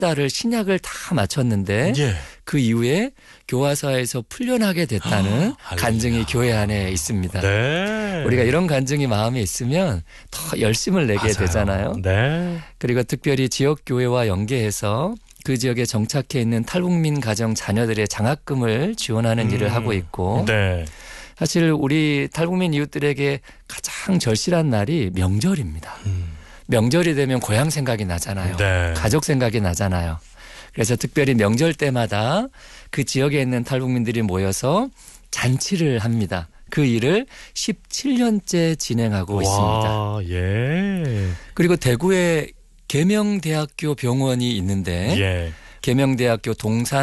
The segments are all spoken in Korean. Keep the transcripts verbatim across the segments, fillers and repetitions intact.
달을 신약을 다 마쳤는데 예. 그 이후에 교화사에서 풀려나게 됐다는 아, 간증이 교회 안에 있습니다. 네. 우리가 이런 간증이 마음에 있으면 더 열심을 내게 맞아요. 되잖아요. 네. 그리고 특별히 지역교회와 연계해서 그 지역에 정착해 있는 탈북민 가정 자녀들의 장학금을 지원하는 음. 일을 하고 있고 네. 사실 우리 탈북민 이웃들에게 가장 절실한 날이 명절입니다. 음. 명절이 되면 고향 생각이 나잖아요. 네. 가족 생각이 나잖아요. 그래서 특별히 명절 때마다 그 지역에 있는 탈북민들이 모여서 잔치를 합니다. 그 일을 십칠 년째 진행하고 와, 있습니다. 예. 그리고 대구에 계명대학교 병원이 있는데 예. 계명대학교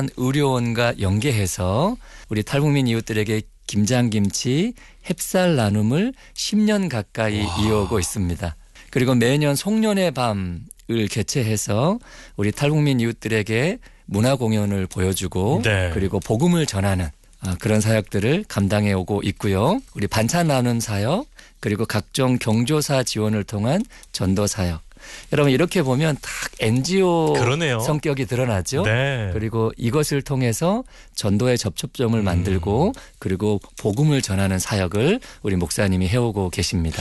동산의료원과 연계해서 우리 탈북민 이웃들에게 김장김치, 햅쌀 나눔을 십 년 가까이 와. 이어오고 있습니다. 그리고 매년 송년회 밤을 개최해서 우리 탈북민 이웃들에게 문화 공연을 보여주고 네. 그리고 복음을 전하는 그런 사역들을 감당해 오고 있고요. 우리 반찬 나눔 사역 그리고 각종 경조사 지원을 통한 전도 사역. 여러분 이렇게 보면 딱 엔지오 그러네요. 성격이 드러나죠. 네. 그리고 이것을 통해서 전도의 접촉점을 음. 만들고 그리고 복음을 전하는 사역을 우리 목사님이 해오고 계십니다.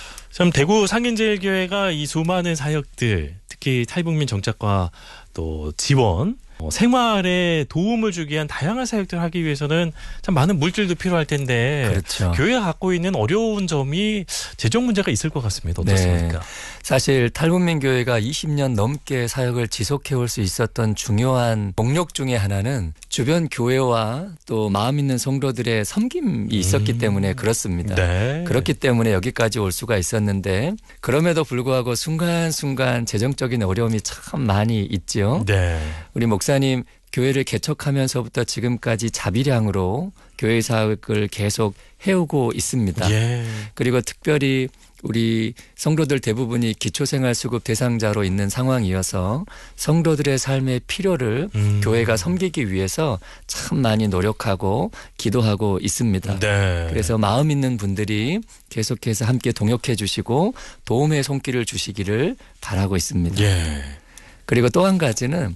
참 대구 상인제일교회가 이 수많은 사역들 특히 탈북민 정착과 또 지원 어, 생활에 도움을 주기 위한 다양한 사역들을 하기 위해서는 참 많은 물질도 필요할 텐데 그렇죠. 교회가 갖고 있는 어려운 점이 재정 문제가 있을 것 같습니다. 어떻습니까? 네. 사실 탈북민 교회가 이십 년 넘게 사역을 지속해올 수 있었던 중요한 목록 중에 하나는 주변 교회와 또 마음 있는 성도들의 섬김이 있었기 음. 때문에 그렇습니다. 네. 그렇기 때문에 여기까지 올 수가 있었는데 그럼에도 불구하고 순간순간 재정적인 어려움이 참 많이 있죠. 네. 우리 목사님 교회를 개척하면서부터 지금까지 자비량으로 교회 사역을 계속 해오고 있습니다. 예. 그리고 특별히 우리 성도들 대부분이 기초생활수급 대상자로 있는 상황이어서 성도들의 삶의 필요를 음. 교회가 섬기기 위해서 참 많이 노력하고 기도하고 있습니다. 네. 그래서 마음 있는 분들이 계속해서 함께 동역해 주시고 도움의 손길을 주시기를 바라고 있습니다. 예. 그리고 또 한 가지는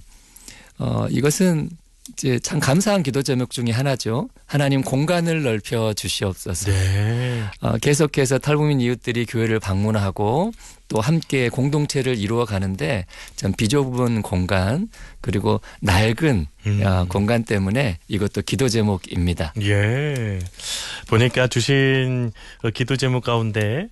어, 이것은 이제 참 감사한 기도 제목 중에 하나죠. 하나님 공간을 넓혀 주시옵소서. 네. 어, 계속해서 탈북민 이웃들이 교회를 방문하고 또 함께 공동체를 이루어 가는데 참 비좁은 공간 그리고 낡은 음. 어, 공간 때문에 이것도 기도 제목입니다. 예. 보니까 주신 기도 제목 가운데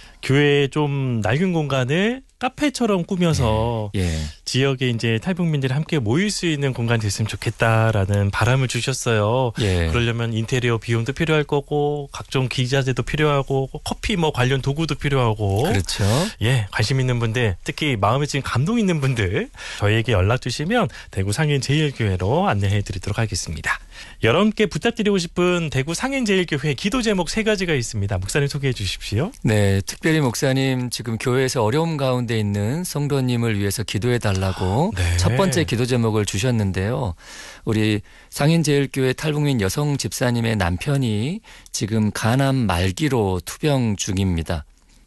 교회의 좀 낡은 공간을 카페처럼 꾸며서 예, 예. 지역에 이제 탈북민들이 함께 모일 수 있는 공간이 됐으면 좋겠다라는 바람을 주셨어요. 예. 그러려면 인테리어 비용도 필요할 거고 각종 기자재도 필요하고 커피 뭐 관련 도구도 필요하고 그렇죠. 예, 관심 있는 분들 특히 마음에 지금 감동 있는 분들 저희에게 연락 주시면 대구 상인제일교회로 안내해 드리도록 하겠습니다. 여러분께 부탁드리고 싶은 대구 상인제일교회 기도 제목 세 가지가 있습니다. 목사님 소개해 주십시오. 네, 특별히 목사님 지금 교회에서 어려움 가운데 있는 성도님을 위해서 기도해 달라고 네. 첫 번째 기도 제목을 주셨는데요. 우리 상인제일교회 탈북민 여성 집사님의 남편이 지금 간암 말기로 투병 중입니다.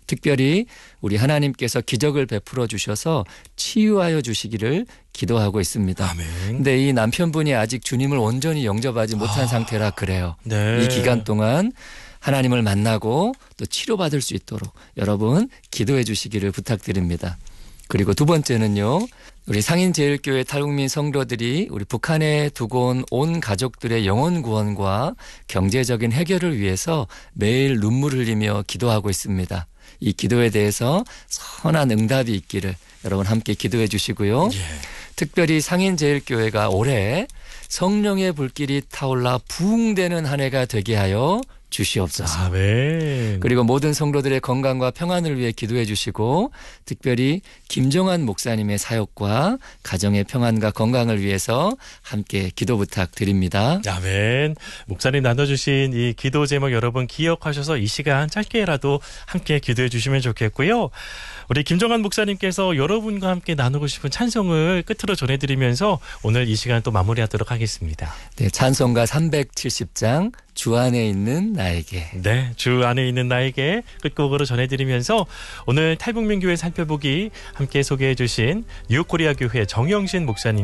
특별히 우리 하나님께서 기적을 베풀어 주셔서 치유하여 주시기를 기도하고 있습니다. 그런데 이 남편분이 아직 주님을 온전히 영접하지 못한 아, 상태라 그래요. 네. 이 기간 동안 하나님을 만나고 또 치료받을 수 있도록 여러분 기도해 주시기를 부탁드립니다. 그리고 두 번째는요. 우리 상인제일교회 탈북민 성도들이 우리 북한에 두고 온 온 가족들의 영혼 구원과 경제적인 해결을 위해서 매일 눈물 흘리며 기도하고 있습니다. 이 기도에 대해서 선한 응답이 있기를 여러분 함께 기도해 주시고요. 예. 특별히 상인제일교회가 올해 성령의 불길이 타올라 부흥되는 한 해가 되게 하여 주시옵소서. 아멘. 그리고 모든 성도들의 건강과 평안을 위해 기도해 주시고 특별히 김정환 목사님의 사역과 가정의 평안과 건강을 위해서 함께 기도 부탁드립니다. 아멘. 목사님 나눠주신 이 기도 제목 여러분 기억하셔서 이 시간 짧게라도 함께 기도해 주시면 좋겠고요. 우리 김정환 목사님께서 여러분과 함께 나누고 싶은 찬송을 끝으로 전해드리면서 오늘 이 시간 또 마무리하도록 하겠습니다. 네, 찬송가 삼백칠십 장 주 안에 있는 나에게. 네, 주 안에 있는 나에게 끝곡으로 전해드리면서 오늘 탈북민교회 살펴보기 함께 소개해 주신 뉴코리아 교회 정영신 목사님